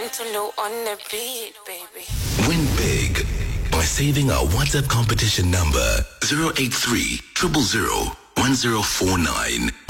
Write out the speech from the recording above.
Tulu on the beat, baby. Win big by saving our WhatsApp competition number 083 000 1049.